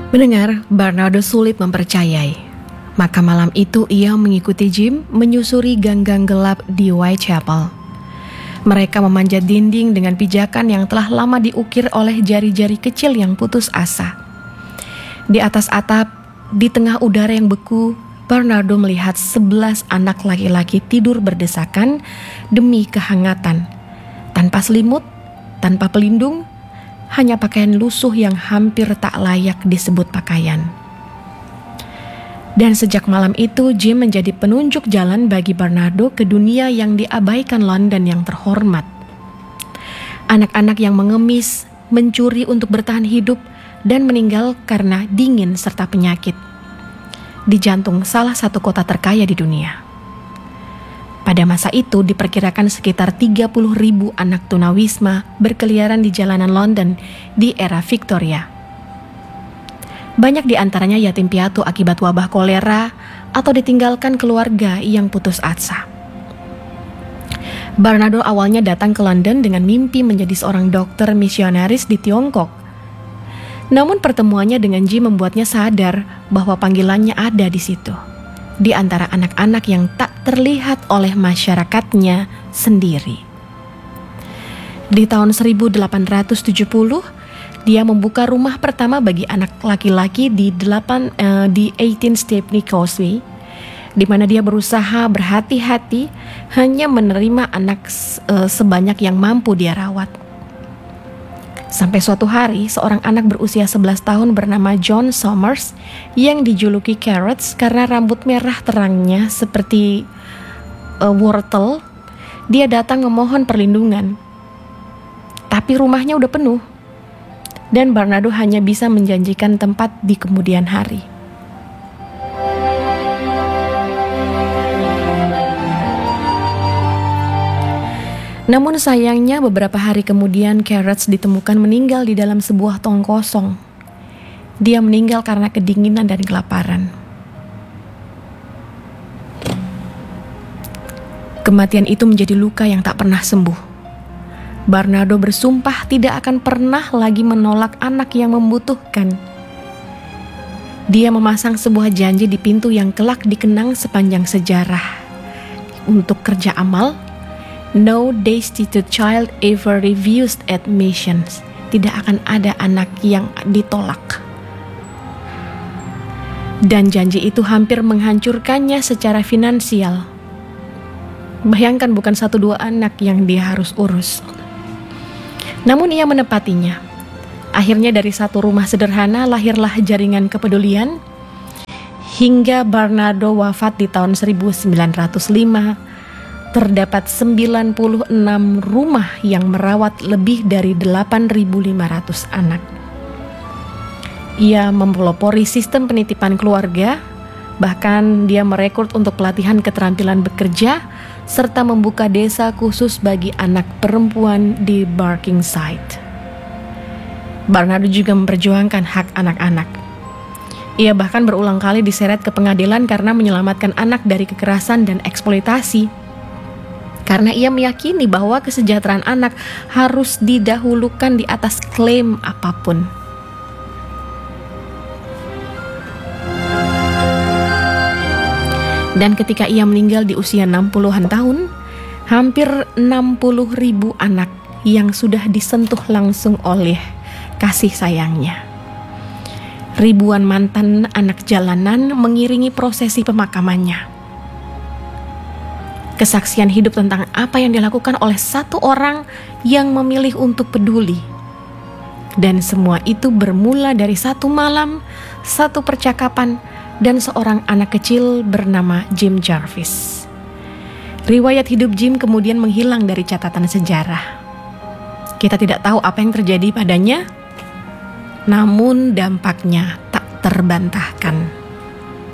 Mendengar Barnardo sulit mempercayai, maka malam itu ia mengikuti Jim menyusuri gang-gang gelap di Whitechapel. Mereka memanjat dinding dengan pijakan yang telah lama diukir oleh jari-jari kecil yang putus asa. Di atas atap, di tengah udara yang beku, Barnardo melihat 11 anak laki-laki tidur berdesakan demi kehangatan, tanpa selimut, tanpa pelindung, hanya pakaian lusuh yang hampir tak layak disebut pakaian. Dan sejak malam itu, Jim menjadi penunjuk jalan bagi Barnardo ke dunia yang diabaikan London yang terhormat. Anak-anak yang mengemis, mencuri untuk bertahan hidup, dan meninggal karena dingin serta penyakit. Di jantung salah satu kota terkaya di dunia. Pada masa itu diperkirakan sekitar 30.000 anak tunawisma berkeliaran di jalanan London di era Victoria. Banyak di antaranya yatim piatu akibat wabah kolera atau ditinggalkan keluarga yang putus asa. Barnardo awalnya datang ke London dengan mimpi menjadi seorang dokter misionaris di Tiongkok. Namun pertemuannya dengan Jim membuatnya sadar bahwa panggilannya ada di situ, di antara anak-anak yang tak terlihat oleh masyarakatnya sendiri. Di tahun 1870, dia membuka rumah pertama bagi anak laki-laki di 18 Stepney Causeway, di mana dia berusaha berhati-hati hanya menerima anak sebanyak yang mampu dia rawat. Sampai suatu hari, seorang anak berusia 11 tahun bernama John Somers yang dijuluki Carrots karena rambut merah terangnya seperti wortel, dia datang memohon perlindungan. Tapi rumahnya udah penuh, dan Barnardo hanya bisa menjanjikan tempat di kemudian hari. Namun sayangnya beberapa hari kemudian Carrots ditemukan meninggal di dalam sebuah tong kosong. Dia meninggal karena kedinginan dan kelaparan. Kematian itu menjadi luka yang tak pernah sembuh. Barnardo bersumpah tidak akan pernah lagi menolak anak yang membutuhkan. Dia memasang sebuah janji di pintu yang kelak dikenang sepanjang sejarah. Untuk kerja amal, no destitute child ever refused admissions. Tidak akan ada anak yang ditolak. Dan janji itu hampir menghancurkannya secara finansial. Bayangkan bukan 1-2 anak yang dia harus urus. Namun ia menepatinya. Akhirnya dari satu rumah sederhana lahirlah jaringan kepedulian. Hingga Barnardo wafat di tahun 1905. Terdapat 96 rumah yang merawat lebih dari 8.500 anak. Ia mempelopori sistem penitipan keluarga, bahkan dia merekrut untuk pelatihan keterampilan bekerja, serta membuka desa khusus bagi anak perempuan di Barkingside. Barnardo juga memperjuangkan hak anak-anak. Ia bahkan berulang kali diseret ke pengadilan karena menyelamatkan anak dari kekerasan dan eksploitasi. Karena ia meyakini bahwa kesejahteraan anak harus didahulukan di atas klaim apapun. Dan ketika ia meninggal di usia 60-an tahun, hampir 60.000 anak yang sudah disentuh langsung oleh kasih sayangnya. Ribuan mantan anak jalanan mengiringi prosesi pemakamannya. Kesaksian hidup tentang apa yang dilakukan oleh satu orang yang memilih untuk peduli. Dan semua itu bermula dari satu malam, satu percakapan, dan seorang anak kecil bernama Jim Jarvis. Riwayat hidup Jim kemudian menghilang dari catatan sejarah. Kita tidak tahu apa yang terjadi padanya, namun dampaknya tak terbantahkan.